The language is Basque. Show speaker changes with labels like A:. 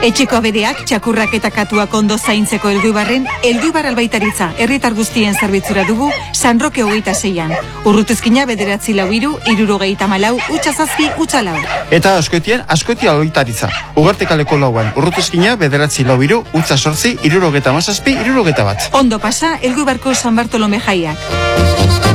A: Etxeko abereak, txakurrak eta katuak ondo zaintzeko Elgoibarren, Elgoibar albaitaritza herritar guztien zerbitzura dugu San Roke 26an. Urrutizkina 943 64 4
B: Eta askotia albaitaritza. Ugartekaleko 4an. Urrutizkina 943 64 17
A: Ondo pasa Elgoibarko San Bartolome jaiak.